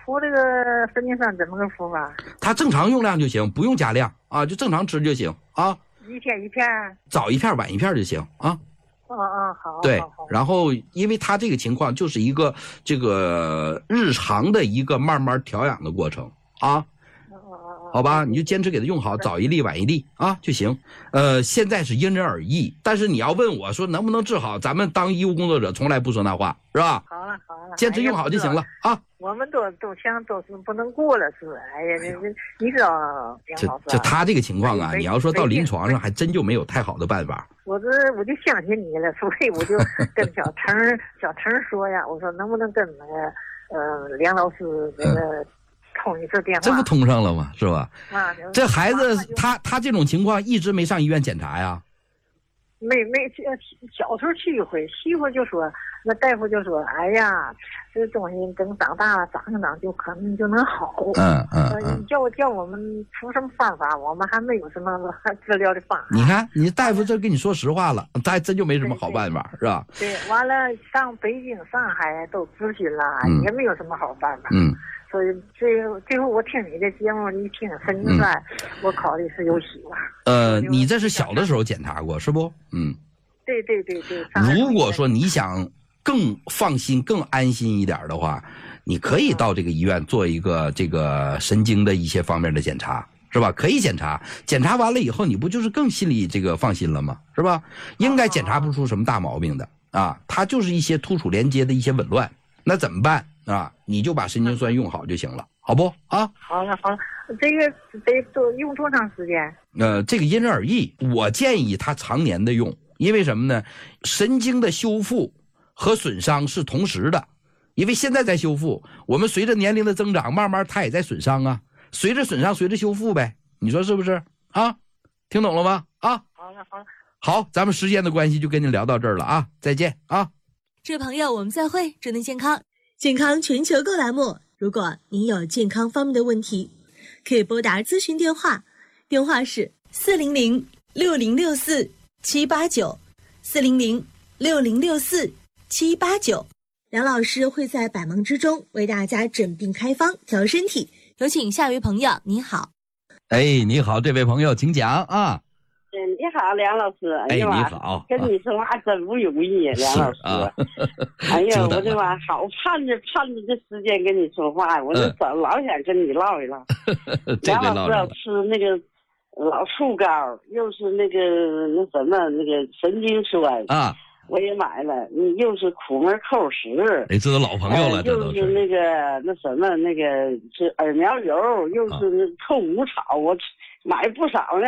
敷这个神经酸怎么个敷法？ 它正常用量就行，不用加量啊，就正常吃就行啊。 一天一片？ 早一片晚一片就行啊。 好。 对， 好然后因为它这个情况就是一个这个日常的一个慢慢调养的过程啊。好吧，你就坚持给它用好，早一粒晚一粒啊就行。现在是因人而异，但是你要问我说能不能治好，咱们当医务工作者从来不说那话，是吧？ 好了， 坚持用好就行了啊。 我们都想都是不能过了，是不是？哎呀，你知道梁老师， 就他这个情况啊，你要说到临床上，还真就没有太好的办法。 我就相信你了，所以我就跟小陈说呀，我说能不能跟那个梁老师那个通一次电话？ 这不通上了吗？是吧？这孩子他这种情况一直没上医院检查呀？ 没小时候去一回，媳妇就说，那大夫就说，哎呀，这东西等长大长一长就可能就能好。叫我们出什么方法，我们还没有什么治疗的方法。 你看，你大夫这跟你说实话了，他还真就没什么好办法，是吧？ 对，完了上北京、上海都咨询了，也没有什么好办法。所以最后我听你的节目，一听神经酸，我考虑是有希望。 你这是小的时候检查过是不？ 对。 如果说你想更放心、更安心一点的话，你可以到这个医院做一个这个神经的一些方面的检查，是吧？可以检查完了以后，你不就是更心里这个放心了吗？是吧？应该检查不出什么大毛病的啊，它就是一些突触连接的一些紊乱，那怎么办啊？你就把神经酸用好就行了，好不啊？ 好了，这个得多用多长时间？ 这个因人而异，我建议他常年的用，因为什么呢？神经的修复和损伤是同时的，因为现在在修复，我们随着年龄的增长，慢慢它也在损伤啊，随着损伤，随着修复呗，你说是不是啊？听懂了吗？啊？好，咱们时间的关系就跟你聊到这儿了啊，再见啊！ 这位朋友，我们再会，祝您健康。健康全球购栏目，如果您有健康方面的问题，可以拨打咨询电话，电话是400-6064-789，400-6064-789。梁老师会在百忙之中为大家诊病开方，调身体。有请下一位朋友，你好。 你好，这位朋友，请讲啊。 你好，梁老师。 你好， 跟你说话真不容易，梁老师。哎呀，我这吧好盼着这时间跟你说话，我就老想跟你唠一唠。梁老师要吃那个老树膏，又是那个神经酸啊，我也买了。你又是苦闷扣食， 这都老朋友了，这都是。 又是是耳苗油，又是那臭骨草，我买不少呢。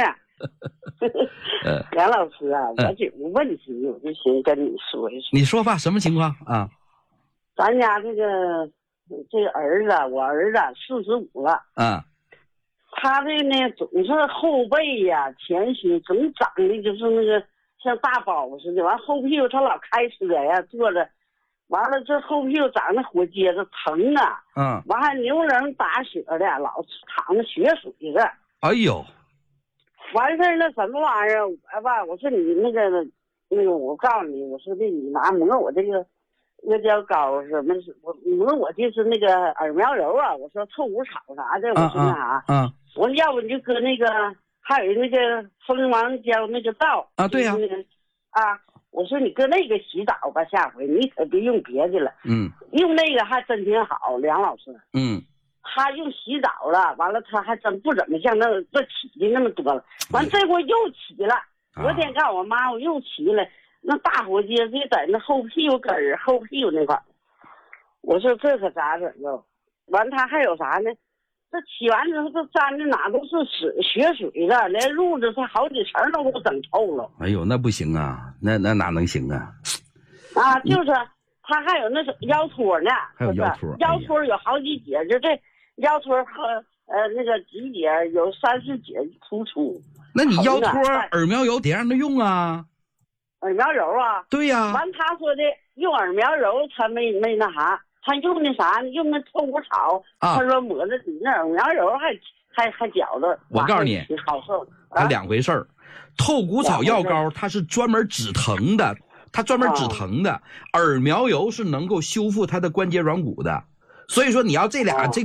梁老师啊，我有个问题，我就想跟你说一说。 你说吧，什么情况啊？ 咱家这个儿子，我儿子45了啊，他这呢总是后背呀、前胸总长的就是那个像大包似的，完后屁股他老开车呀坐着，完了这后屁股长那火疖子疼啊，完还牛人打血的，老淌着血水的。 哎呦！ 完事那什么玩意儿，我说你那个，我告诉你，我说的你拿抹我这个阿胶膏什么，我抹我就是那个耳苗油啊，我说臭骨草啥的，我说那啥，我说要不你就搁那个，还有那个蜂王胶那个皂啊，对呀， 我说你搁那个洗澡吧，下回你可别用别的了，用那个还真挺好，梁老师，他用洗澡了，完了他还真不怎么像这起的那么多了，完这回又起了。昨天告诉我妈，我又起了，那大火疖子在那后屁股根儿、后屁股那块儿。我说这可咋整啊？完他还有啥呢？这起完之后，这粘的哪都是血水了，连褥子它好几层都给我整透了。 哎呦，那不行啊，那哪能行啊？ 就是他还有那种腰托呢， 还有腰托， 腰托有好几节，就这。腰托和那个几节有3-4节突出。 那你腰托耳苗油得让他用啊。 耳苗油啊？ 对呀。 完他说的用耳苗油，他没那啥，他用那啥，用那臭骨草。他说抹的比那耳苗油还觉着。 我告诉你， 好受。 它两回事儿。透骨草药膏它是专门止疼的，耳苗油是能够修复它的关节软骨的。所以说你要这俩